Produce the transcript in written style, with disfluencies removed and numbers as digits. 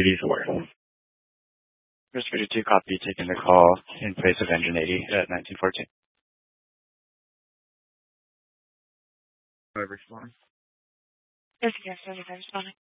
84. Risk 52, copy, taking the call in place of engine 80 at 1914. Responding. Yes, yes, responding.